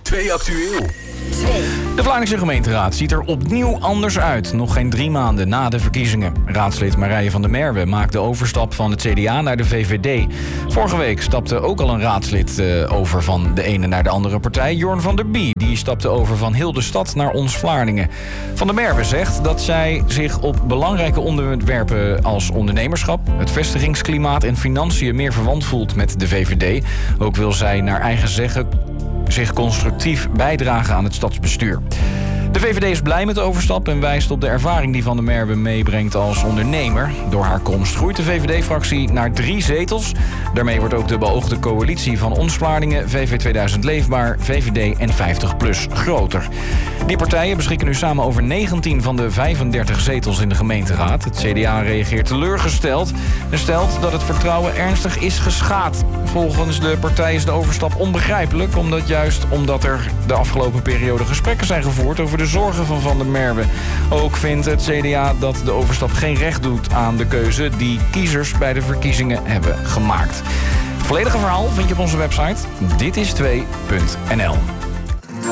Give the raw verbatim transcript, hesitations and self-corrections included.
twee actueel. De Vlaamse gemeenteraad ziet er opnieuw anders uit. Nog geen drie maanden na de verkiezingen. Raadslid Marije van der Merwe maakt de overstap van het C D A naar de V V D. Vorige week stapte ook al een raadslid uh, over van de ene naar de andere partij. Jorn van der Bie, die stapte over van heel de stad naar Ons Vlaardingen. Van der Merwe zegt dat zij zich op belangrijke onderwerpen als ondernemerschap, het vestigingsklimaat en financiën meer verwant voelt met de V V D. Ook wil zij naar eigen zeggen zich constructief bijdragen aan het stadsbestuur. De V V D is blij met de overstap en wijst op de ervaring die Van der Merwe meebrengt als ondernemer. Door haar komst groeit de V V D-fractie naar drie zetels. Daarmee wordt ook de beoogde coalitie van Ons Vlaardingen, V V tweeduizend Leefbaar, V V D en vijftig plus groter. Die partijen beschikken nu samen over negentien van de vijfendertig zetels in de gemeenteraad. Het C D A reageert teleurgesteld en stelt dat het vertrouwen ernstig is geschaad. Volgens de partij is de overstap onbegrijpelijk, omdat juist omdat er de afgelopen periode gesprekken zijn gevoerd over de zorgen van Van der Merwe. Ook vindt het C D A dat de overstap geen recht doet aan de keuze die kiezers bij de verkiezingen hebben gemaakt. Het volledige verhaal vind je op onze website dit is twee punt n l.